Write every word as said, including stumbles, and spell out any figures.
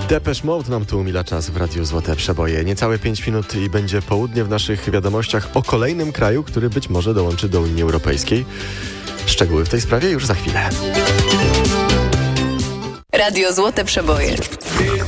Depeche Mode nam tu umila czas w Radiu Złote Przeboje. Niecałe pięć minut i będzie południe w naszych wiadomościach o kolejnym kraju, który być może dołączy do Unii Europejskiej. Szczegóły w tej sprawie już za chwilę. Radio Złote Przeboje.